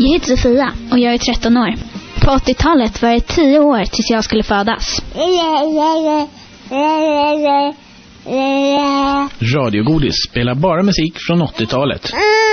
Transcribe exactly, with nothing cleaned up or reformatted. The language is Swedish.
Jag heter Sofia och jag är tretton år. På åttiotalet var det tio år tills jag skulle födas. Radiogodis spelar bara musik från åttiotalet.